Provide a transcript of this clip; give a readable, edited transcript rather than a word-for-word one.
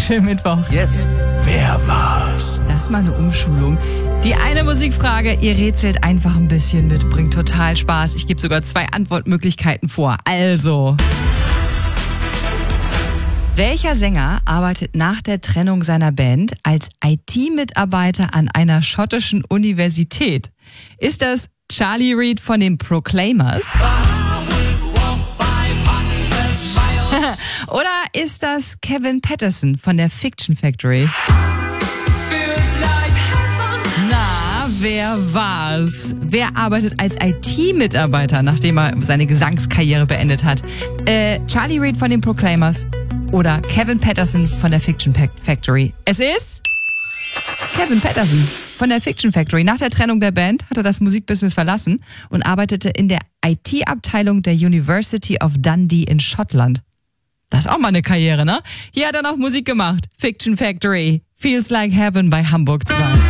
Mittwoch. Jetzt, wer war's? Das ist mal eine Umschulung. Die eine Musikfrage, ihr rätselt einfach ein bisschen mit, bringt total Spaß. Ich gebe sogar 2 Antwortmöglichkeiten vor. Also, welcher Sänger arbeitet nach der Trennung seiner Band als IT-Mitarbeiter an einer schottischen Universität? Ist das Charlie Reid von den Proclaimers? Oder ist das Kevin Patterson von der Fiction Factory? Na, wer war's? Wer arbeitet als IT-Mitarbeiter, nachdem er seine Gesangskarriere beendet hat? Charlie Reid von den Proclaimers oder Kevin Patterson von der Fiction Factory? Es ist Kevin Patterson von der Fiction Factory. Nach der Trennung der Band hat er das Musikbusiness verlassen und arbeitete in der IT-Abteilung der University of Dundee in Schottland. Das ist auch mal eine Karriere, ne? Hier hat er noch Musik gemacht. Fiction Factory. Feels Like Heaven bei Hamburg 2.